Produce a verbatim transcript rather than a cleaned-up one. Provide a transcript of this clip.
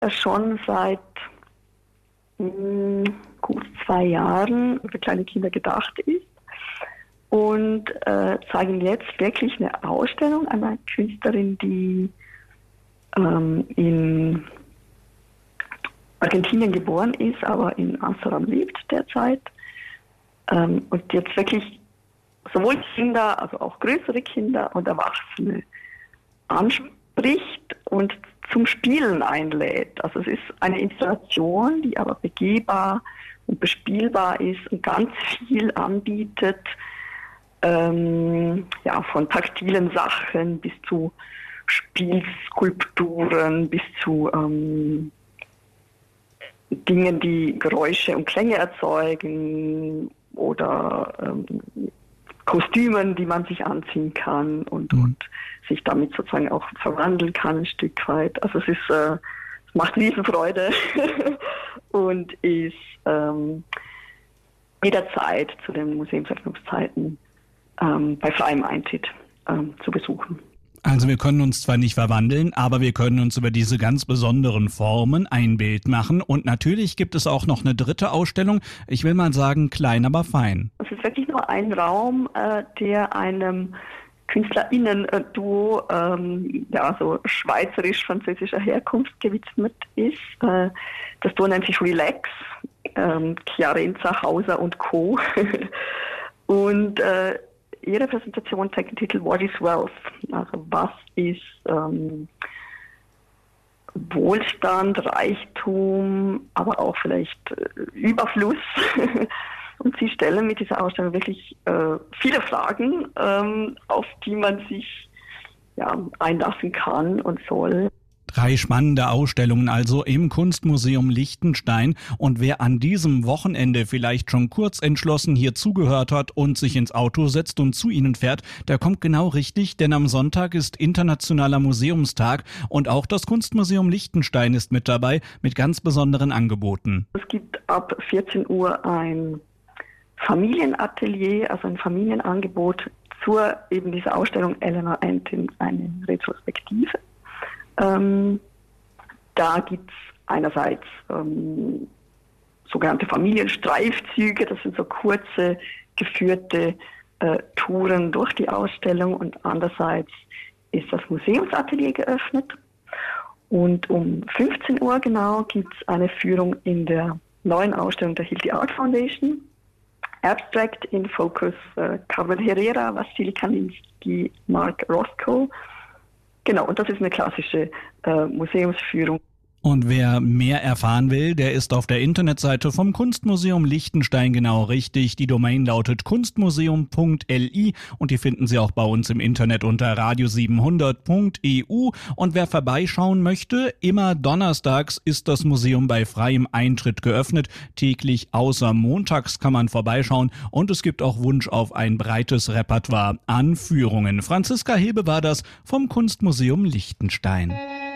schon seit mh, gut zwei Jahren für kleine Kinder gedacht ist und äh, zeigen jetzt wirklich eine Ausstellung einer Künstlerin, die ähm, in Argentinien geboren ist, aber in Amsterdam lebt derzeit ähm, und jetzt wirklich sowohl Kinder, also auch größere Kinder und Erwachsene anspricht und zum Spielen einlädt. Also es ist eine Installation, die aber begehbar und bespielbar ist und ganz viel anbietet, ähm, ja, von taktilen Sachen bis zu Spielskulpturen, bis zu ähm, Dingen, die Geräusche und Klänge erzeugen oder ähm, Kostümen, die man sich anziehen kann und, mhm. und sich damit sozusagen auch verwandeln kann ein Stück weit. Also es ist, äh, es macht Riesenfreude und ist ähm, jederzeit zu den Museumsöffnungszeiten ähm, bei freiem Eintritt ähm, zu besuchen. Also wir können uns zwar nicht verwandeln, aber wir können uns über diese ganz besonderen Formen ein Bild machen. Und natürlich gibt es auch noch eine dritte Ausstellung. Ich will mal sagen, klein, aber fein. Es ist wirklich nur ein Raum, äh, der einem KünstlerInnen-Duo, ähm, ja, so schweizerisch-französischer Herkunft gewidmet ist. Äh, das Duo nennt sich Relax, ähm, Chiarenza, Hauser und Co. und äh, ihre Präsentation trägt den Titel What is Wealth? Also was ist ähm, Wohlstand, Reichtum, aber auch vielleicht äh, Überfluss? Und sie stellen mit dieser Ausstellung wirklich äh, viele Fragen, ähm, auf die man sich ja, einlassen kann und soll. Drei spannende Ausstellungen also im Kunstmuseum Liechtenstein. Und wer an diesem Wochenende vielleicht schon kurz entschlossen hier zugehört hat und sich ins Auto setzt und zu Ihnen fährt, der kommt genau richtig, denn am Sonntag ist Internationaler Museumstag und auch das Kunstmuseum Liechtenstein ist mit dabei mit ganz besonderen Angeboten. Es gibt ab vierzehn Uhr ein Familienatelier, also ein Familienangebot zur eben dieser Ausstellung Elena Entin, eine Retrospektive. Ähm, da gibt es einerseits ähm, sogenannte Familienstreifzüge, das sind so kurze, geführte äh, Touren durch die Ausstellung und andererseits ist das Museumsatelier geöffnet und um fünfzehn Uhr genau gibt es eine Führung in der neuen Ausstellung der Hilti Art Foundation. Abstract in Focus, äh, Carmen Herrera, Wassily Kandinsky, Mark Roscoe. Genau, und das ist eine klassische äh, Museumsführung. Und wer mehr erfahren will, der ist auf der Internetseite vom Kunstmuseum Liechtenstein genau richtig. Die Domain lautet kunstmuseum punkt l i und die finden Sie auch bei uns im Internet unter radio siebenhundert punkt e u. Und wer vorbeischauen möchte, immer donnerstags ist das Museum bei freiem Eintritt geöffnet. Täglich außer montags kann man vorbeischauen und es gibt auch Wunsch auf ein breites Repertoire an Führungen. Franziska Hebe war das vom Kunstmuseum Liechtenstein.